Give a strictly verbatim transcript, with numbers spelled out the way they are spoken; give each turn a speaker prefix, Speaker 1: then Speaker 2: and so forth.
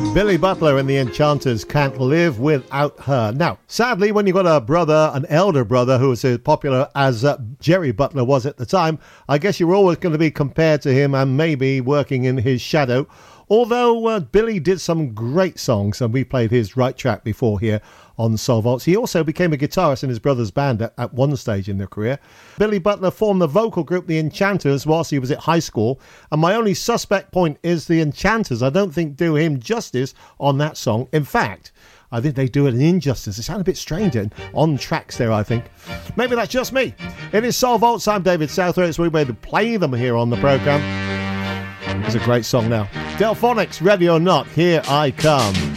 Speaker 1: Billy Butler and the Enchanters, Can't Live Without Her. Now, sadly, when you've got a brother, an elder brother, who was as popular as uh, Jerry Butler was at the time, I guess you're always going to be compared to him and maybe working in his shadow. Although uh, Billy did some great songs, and we played his right track before here on Soul Vaults. He also became a guitarist in his brother's band at, at one stage in their career. Billy Butler formed the vocal group The Enchanters whilst he was at high school, and my only suspect point is The Enchanters, I don't think, do him justice on that song. In fact, I think they do it an injustice. It sounds a bit strange and on tracks there, I think. Maybe that's just me. It is Soul Vaults. I'm David Southwell. It's we way to play them here on the programme. It's a great song now. Delphonics, ready or not, here I come.